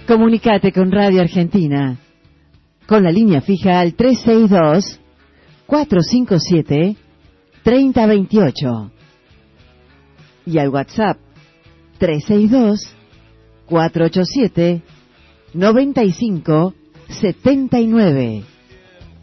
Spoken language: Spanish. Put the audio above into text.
Comunicate con Radio Argentina con la línea fija al 362-457-3028 y al WhatsApp 362-487-9579.